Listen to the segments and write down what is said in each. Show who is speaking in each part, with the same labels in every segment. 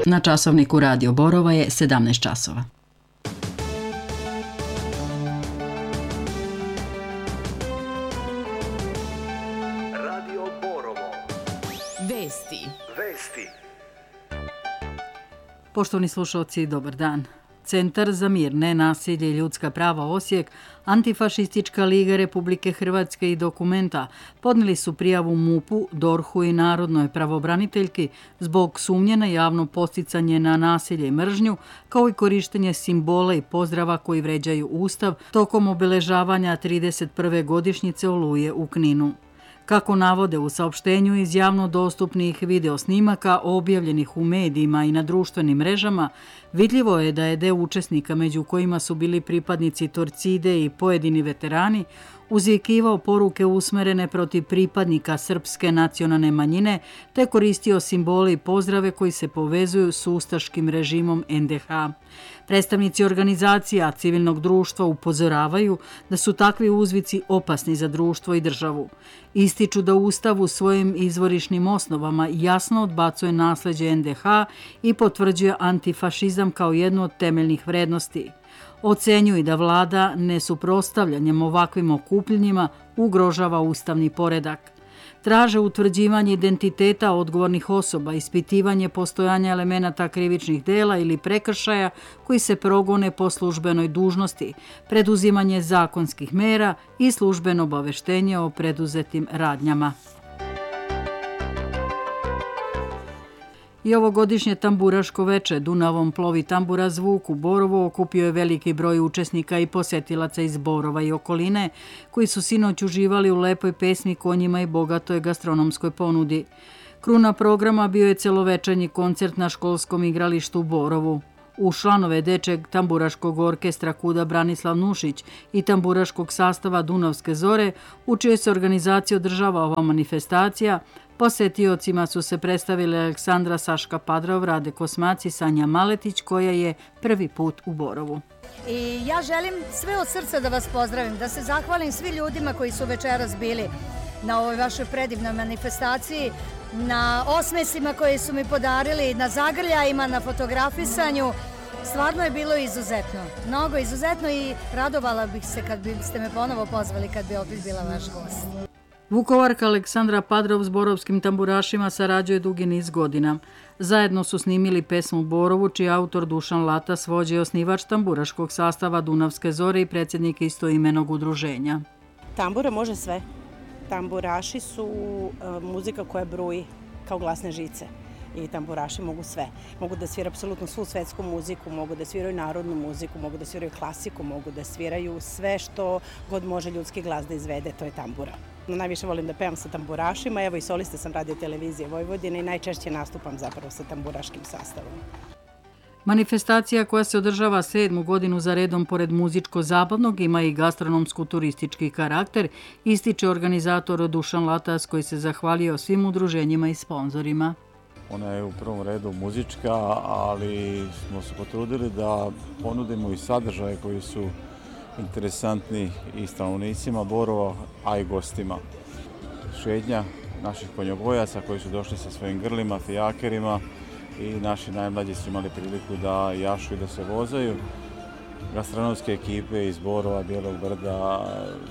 Speaker 1: Na časovniku Radio Borova je 17 časova.
Speaker 2: Radio Borovo.
Speaker 3: Vesti.
Speaker 4: Poštovani slušalci, dobar dan. Centar za mir, nenasilje i ljudska prava Osijek, Antifašistička liga Republike Hrvatske i Dokumenta podnijeli su prijavu MUP-u, DORH-u i Narodnoj pravobraniteljki zbog sumnje na javno posticanje na nasilje i mržnju, kao i korištenje simbola i pozdrava koji vređaju Ustav tokom obeležavanja 31. godišnjice Oluje u Kninu. Kako navode u saopštenju iz javno dostupnih video snimaka objavljenih u medijima i na društvenim mrežama, vidljivo je da je deo učesnika, među kojima su bili pripadnici Torcide i pojedini veterani, uzvikivao poruke usmerene protiv pripadnika srpske nacionalne manjine te koristio simbole i pozdrave koji se povezuju s ustaškim režimom NDH. Predstavnici organizacija civilnog društva upozoravaju da su takvi uzvici opasni za društvo i državu. Ističu da Ustav u svojim izvorišnim osnovama jasno odbacuje nasleđe NDH i potvrđuje antifašizam kao jednu od temeljnih vrednosti. Ocenjuju da vlada nesuprotstavljanjem ovakvim okupljenjima ugrožava ustavni poredak. Traže utvrđivanje identiteta odgovornih osoba, ispitivanje postojanja elemenata krivičnih dela ili prekršaja koji se progone po službenoj dužnosti, preduzimanje zakonskih mera i službeno obaveštenje o preduzetim radnjama. I ovogodišnje tamburaško veče Dunavom plovi tambura zvuk u Borovu okupio je veliki broj učesnika i posetilaca iz Borova i okoline, koji su sinoć uživali u lepoj pesmi, konjima i bogatoj gastronomskoj ponudi. Kruna programa bio je celovečernji koncert na školskom igralištu u Borovu. U članove dečeg tamburaškog orkestra Kuda Branislav Nušić i tamburaškog sastava Dunavske zore, u čijoj se organizaciji održava ova manifestacija, posetiocima su se predstavili Aleksandra Saška Padrov, Rade Kosmac i Sanja Maletić, koja je prvi put u Borovu.
Speaker 5: I ja želim sve od srca da vas pozdravim, da se zahvalim svi ljudima koji su večeras bili na ovoj vašoj predivnoj manifestaciji, na osmesima koje su mi podarili, na zagrljajima, na fotografisanju. Stvarno je bilo izuzetno, mnogo izuzetno i radovala bih se kad biste me ponovo pozvali, kad bi opet bila vaš gost.
Speaker 4: Vukovarka Aleksandra Padrov s borovskim tamburašima sarađuje dugi niz godina. Zajedno su snimili pesmu Borovu, čiji je autor Dušan Latas, vođa i osnivač tamburaškog sastava Dunavske zore i predsjednik istoimenog udruženja.
Speaker 6: Tambura može sve. Tamburaši su muzika koja bruji kao glasne žice. I tamburaši mogu sve. Mogu da sviraju apsolutno svu svetsku muziku, mogu da sviraju narodnu muziku, mogu da sviraju klasiku, mogu da sviraju sve što god može ljudski glas da izvede, to je tambura. Najviše volim da pevam sa tamburašima, evo i solista sam Radio Televizije Vojvodine i najčešće nastupam zapravo sa tamburaškim sastavom.
Speaker 4: Manifestacija, koja se održava 7. godinu za redom pored muzičko-zabavnog, ima i gastronomsko-turistički karakter, ističe organizator Dušan Latas, koji se zahvalio svim udruženjima i sponzorima.
Speaker 7: Ona je u prvom redu muzička, ali smo se potrudili da ponudimo i sadržaje koji su interesantni i stanovnicima Borova, a i gostima. Šetnja naših konjogojaca koji su došli sa svojim grlima, fijakerima i naši najmlađi su imali priliku da jašu i da se vozaju. Gastronomske ekipe iz Borova, Bijelog Brda,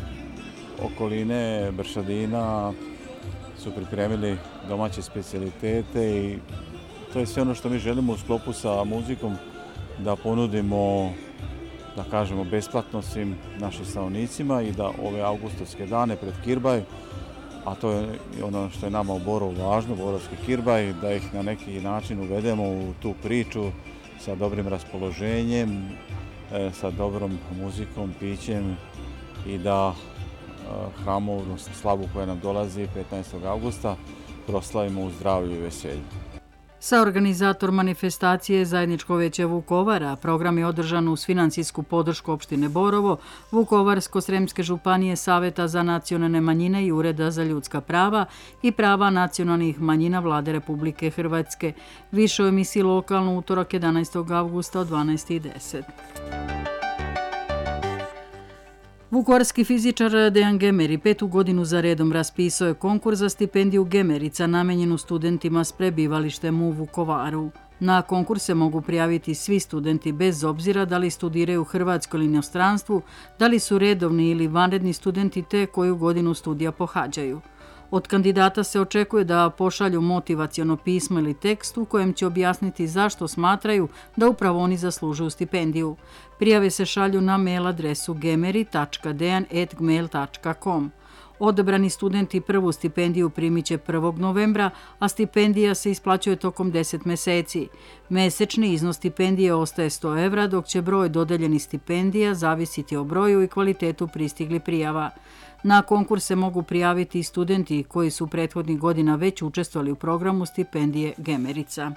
Speaker 7: okoline, Bršadina su pripremili domaće specijalitete i to je sve ono što mi želimo u sklopu sa muzikom da ponudimo, da kažemo, besplatno svim našim stanovnicima i da ove avgustovske dane pred Kirbaj, a to je ono što je nama u Borovu važno, Borovski Kirbaj, da ih na neki način uvedemo u tu priču sa dobrim raspoloženjem, sa dobrom muzikom, pićem i da hramovnu slavu koja nam dolazi 15. augusta proslavimo u zdravlju i veselju.
Speaker 4: Saorganizator manifestacije Zajedničko veće Vukovara, program je održan uz finansijsku podršku opštine Borovo, Vukovarsko-sremske županije, Saveta za nacionalne manjine i Ureda za ljudska prava i prava nacionalnih manjina Vlade Republike Hrvatske. Više o emisiji Lokalno, utorak 11. augusta od 12:10. Vukovarski fizičar Dejan Gemeri 5. godinu za redom raspisao je konkurs za stipendiju Gemerica namenjenu studentima s prebivalištem u Vukovaru. Na konkurs se mogu prijaviti svi studenti bez obzira da li studiraju u Hrvatskoj ili inostranstvu, da li su redovni ili vanredni studenti te koju godinu studija pohađaju. Od kandidata se očekuje da pošalju motivaciono pismo ili tekst u kojem će objasniti zašto smatraju da upravo oni zaslužuju stipendiju. Prijave se šalju na mail adresu gemeri.dejan@gmail.com. Odabrani studenti prvu stipendiju primit će 1. novembra, a stipendija se isplaćuje tokom 10 meseci. Mesečni iznos stipendije ostaje 100 evra, dok će broj dodeljenih stipendija zavisiti o broju i kvalitetu pristiglih prijava. Na konkurs se mogu prijaviti i studenti koji su prethodnih godina već učestvovali u programu stipendije Gemerica.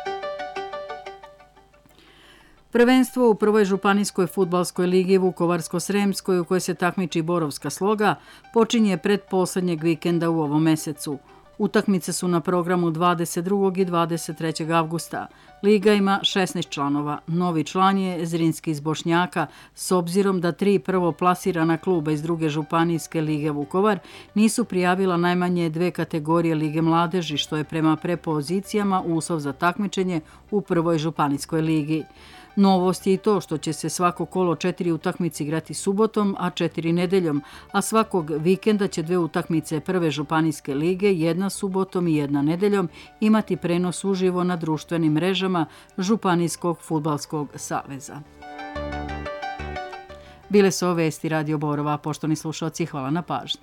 Speaker 4: Prvenstvo u prvoj županijskoj fudbalskoj ligi Vukovarsko-Sremskoj u kojoj se takmiči Borovska Sloga počinje pretposlednjeg vikenda u ovom mesecu. Utakmice su na programu 22. i 23. avgusta. Liga ima 16 članova. Novi član je Zrinski iz Bošnjaka, s obzirom da 3 prvoplasirana kluba iz druge županijske lige Vukovar nisu prijavila najmanje 2 kategorije Lige mladeži, što je prema prepozicijama uslov za takmičenje u prvoj županijskoj ligi. Novost je i to što će se svako kolo 4 utakmice igrati subotom, a 4 nedeljom, a svakog vikenda će 2 utakmice prve županijske lige, 1 subotom i 1 nedeljom, imati prenos uživo na društvenim mrežama Županijskog fudbalskog saveza. Bile su ove vesti Radio Borova. Poštovani slušalci, hvala na pažnji.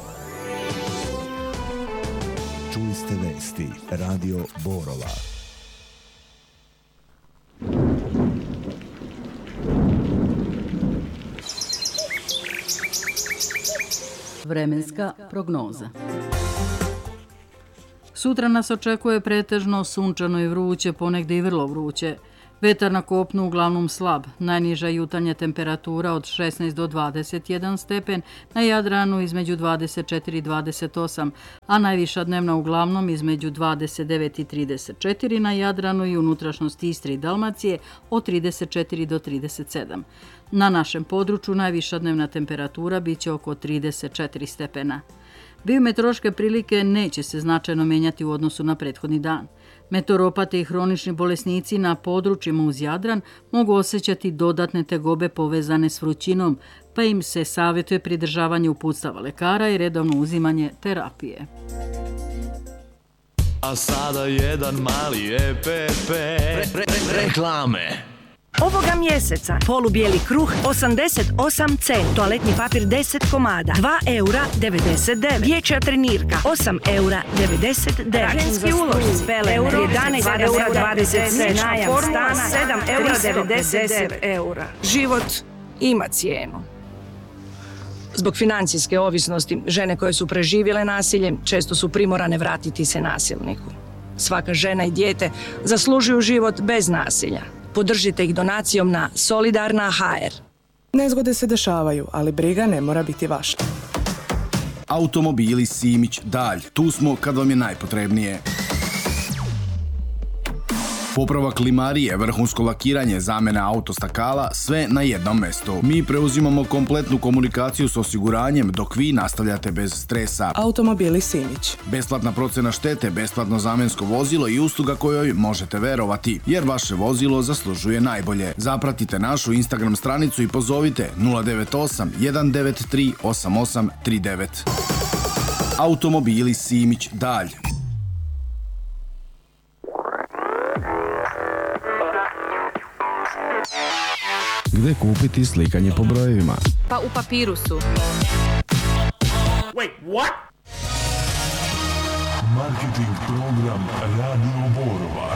Speaker 8: Čuli ste vesti Radio Borova.
Speaker 1: Vremenska prognoza.
Speaker 4: Sutra nas očekuje pretežno sunčano i vruće, ponegde i vrlo vruće. Vetar na kopnu uglavnom slab, najniža jutarnja temperatura od 16 do 21 stepen, na Jadranu između 24 i 28, a najviša dnevna uglavnom između 29 i 34 na Jadranu i unutrašnjosti Istre i Dalmacije od 34 do 37. Na našem području najviša dnevna temperatura biće oko 34 stepena. Biometeorološke prilike neće se značajno menjati u odnosu na prethodni dan. Meteoropate i hronični bolesnici na područjima uz Jadran mogu osjećati dodatne tegobe povezane s vrućinom, pa im se savjetuje pridržavanje uputstava lekara i redovno uzimanje terapije.
Speaker 9: A sada jedan mali EPP. Reklame.
Speaker 10: Ovoga mjeseca polubijeli kruh 88 cent, toaletni papir 10 komada, 2 eura 99, dječja trenirka 8 eura 99, ženski ulošci, euro 11 eura 27, najam stana 7 eura 99 eura. Život ima cijenu. Zbog financijske ovisnosti, žene koje su preživjele nasilje često su primorane vratiti se nasilniku. Svaka žena i dijete zaslužuju život bez nasilja. Podržite ih donacijom na Solidarna.hr.
Speaker 11: Nezgode se dešavaju, ali briga ne mora biti vaša.
Speaker 12: Automobili Simić Dalj. Tu smo kad vam je najpotrebnije. Popravak klimarije, vrhunsko lakiranje, zamena autostakala, sve na jednom mestu. Mi preuzimamo kompletnu komunikaciju s osiguranjem dok vi nastavljate bez stresa.
Speaker 11: Automobili Simić.
Speaker 12: Besplatna procena štete, besplatno zamensko vozilo i usluga kojoj možete verovati, jer vaše vozilo zaslužuje najbolje. Zapratite našu Instagram stranicu i pozovite 098 193 8839. Automobili Simić Dalj.
Speaker 13: Gde kupiti slikanje po brojevima?
Speaker 3: Pa u Papirusu.
Speaker 2: Wait, what?
Speaker 14: Marketing program Radio Borova.